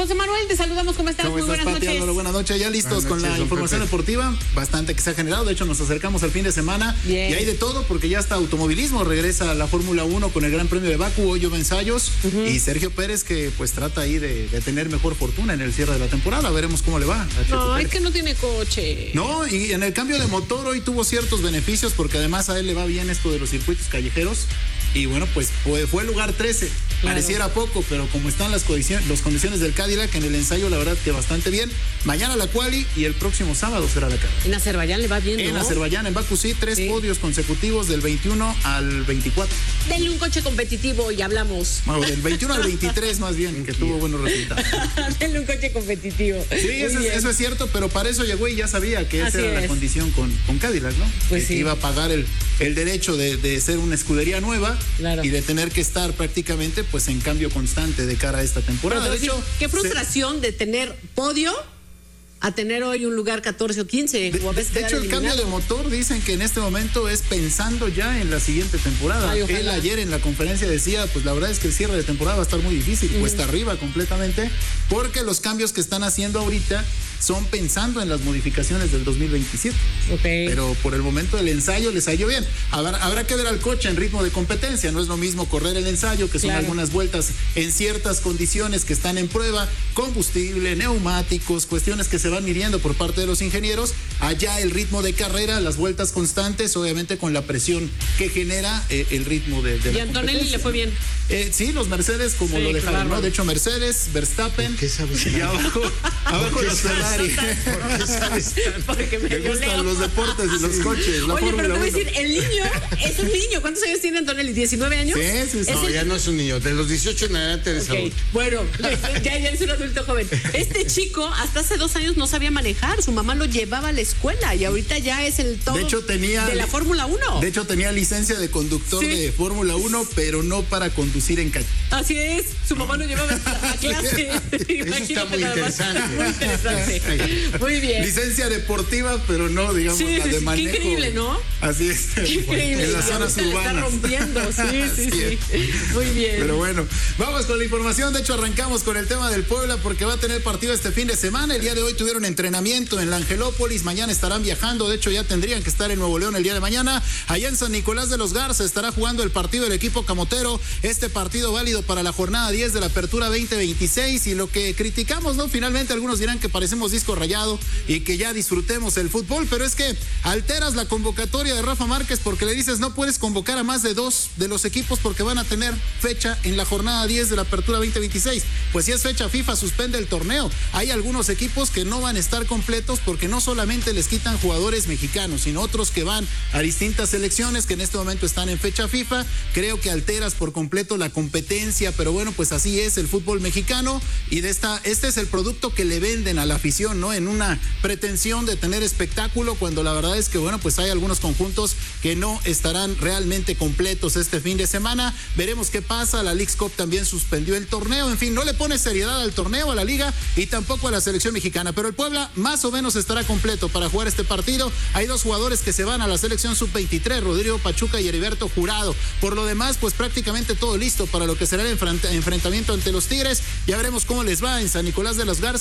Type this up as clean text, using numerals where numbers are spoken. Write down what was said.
José Manuel, te saludamos. ¿Cómo estás? ¿Cómo Muy estás, buenas Pati? noches. Álvaro, buenas noches. Ya listos con la información Pepe. deportiva, bastante que se ha generado. De hecho, nos acercamos al fin de semana. Bien. Y hay de todo, porque ya está automovilismo. Regresa a la Fórmula 1 con el Gran Premio de Bakú. Hoy hubo ensayos. Y Sergio Pérez, que pues trata ahí de tener mejor fortuna en el cierre de la temporada. Veremos cómo le va a Checo No, es Pérez. que no tiene coche. No, y en el cambio de motor hoy tuvo ciertos beneficios, porque además a él le va bien esto de los circuitos callejeros. Y bueno, pues fue el lugar 13. Claro. Pareciera poco, pero como están las condiciones del Cadillac en el ensayo, la verdad que bastante bien. Mañana la quali y el próximo sábado será la carrera. En Azerbaiyán le va bien, En ¿no? Azerbaiyán, en Bakú, sí, 3 podios consecutivos del 21 al 24. Denle un coche competitivo y hablamos. Bueno, del 21 al 23 más bien, que tuvo buenos resultados. Denle un coche competitivo. Sí, Muy eso bien. es cierto, pero para eso llegó y ya sabía que esa Así era la es. condición con Cadillac, ¿no? Pues que sí. iba a pagar el derecho de ser una escudería nueva. Claro. Y de tener que estar prácticamente pues en cambio constante de cara a esta temporada. Pero De hecho, qué frustración de tener podio a tener hoy un lugar 14 o 15. De o a veces de quedar hecho, el cambio de eliminado. motor dicen que en este momento es pensando ya en la siguiente temporada. Ay, ojalá. Él ayer en la conferencia decía, pues la verdad es que el cierre de temporada va a estar muy difícil, cuesta arriba completamente, porque los cambios que están haciendo ahorita son pensando en las modificaciones del 2027. Ok. Pero por el momento el ensayo les salió bien. Habrá que ver al coche en ritmo de competencia. No es lo mismo correr el ensayo, que son Claro. algunas vueltas en ciertas condiciones que están en prueba, combustible, neumáticos, cuestiones que se van midiendo por parte de los ingenieros. Allá el ritmo de carrera, las vueltas constantes, obviamente con la presión que genera el ritmo de Y la a Antonelli competencia. le fue bien. Sí, los Mercedes como Sí, lo qué dejaron, ¿no? bárbaro. De hecho, Mercedes, Verstappen. ¿Qué sabes? Y abajo los Ferrari. ¿Por qué sabes? Porque me Me dio Leo. gustan los deportes y los coches. La Oye, pero te Fórmula voy a 1. decir, el niño es un niño. ¿Cuántos años tiene Antonelli? ¿19 años? Sí. Es No, el- ya no es un niño. De los 18 en adelante eres Ok, adulto. bueno, ya es un adulto joven. Este chico hasta hace 2 años no sabía manejar, su mamá lo llevaba a la escuela y ahorita ya es el top De hecho, de la Fórmula 1. De hecho, tenía licencia de conductor Sí. de Fórmula 1, pero no para conducir en calle. Así es, su mamá lo llevaba a clase. Eso está muy Nada más. interesante. Muy interesante. Muy bien. Licencia deportiva, pero no, digamos, Sí, la sí, de sí, manejo. qué increíble, ¿no? Así es. Qué increíble. En las Y zonas ahorita le está urbanas. rompiendo. Sí, Así sí. Muy bien. Pero bueno, vamos con la información. De hecho, arrancamos con el tema del Puebla porque va a tener partido este fin de semana. El día de hoy tuvieron entrenamiento en la Angelópolis. Mañana estarán viajando. De hecho, ya tendrían que estar en Nuevo León el día de mañana. Allá en San Nicolás de los Garza estará jugando el partido del equipo camotero. Este partido válido para la jornada 10 de la Apertura 2026. Y lo que criticamos, ¿no? Finalmente, algunos dirán que parecemos disco rayado y que ya disfrutemos el fútbol. Pero es que alteras la convocatoria de Rafa Márquez porque le dices no puedes convocar a más de 2 de los equipos porque van a tener fecha en la jornada 10 de la Apertura 2026. Pues si es fecha FIFA, suspende el torneo. Hay algunos equipos que no van a estar completos porque no solamente les quitan jugadores mexicanos, sino otros que van a distintas selecciones que en este momento están en fecha FIFA. Creo que alteras por completo la competencia, pero bueno, pues así es el fútbol mexicano y este es el producto que le venden a la afición, ¿no? En una pretensión de tener espectáculo, cuando la verdad es que, bueno, pues hay algunos conjuntos que no estarán realmente completos este fin de semana. Veremos qué pasa. La Leagues Cup también suspendió el torneo. En fin, no le pone seriedad al torneo, a la liga y tampoco a la selección mexicana. Pero el Puebla más o menos estará completo para jugar este partido. Hay 2 jugadores que se van a la selección sub-23, Rodrigo Pachuca y Heriberto Jurado. Por lo demás, pues prácticamente todo listo para lo que será el enfrentamiento ante los Tigres. Ya veremos cómo les va en San Nicolás de los Garza.